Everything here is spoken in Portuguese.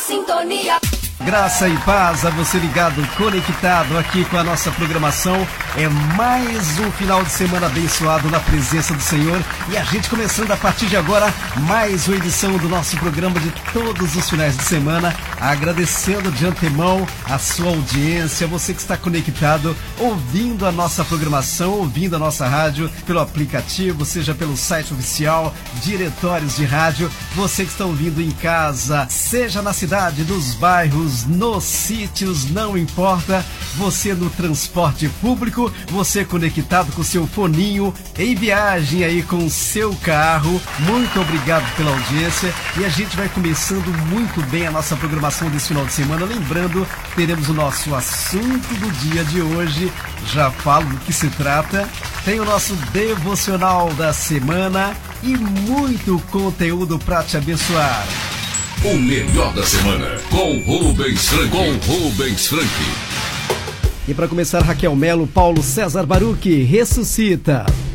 sintonia. Graça e paz a você ligado, conectado aqui com a nossa programação. É mais um final de semana abençoado na presença do Senhor. E a gente começando a partir de agora mais uma edição do nosso programa de todos os finais de semana. Agradecendo de antemão a sua audiência, você que está conectado, ouvindo a nossa programação, ouvindo a nossa rádio pelo aplicativo, seja pelo site oficial, diretórios de rádio. Você que está ouvindo em casa, seja na cidade, nos bairros, nos sítios, não importa, você no transporte público, você conectado com seu foninho, em viagem aí com o seu carro, muito obrigado pela audiência e a gente vai começando muito bem a nossa programação desse final de semana, lembrando, teremos o nosso assunto do dia de hoje, já falo do que se trata, tem o nosso devocional da semana e muito conteúdo para te abençoar. O melhor da semana, com Rubens Frank. E para começar, Raquel Melo, Paulo César Baruch, ressuscita.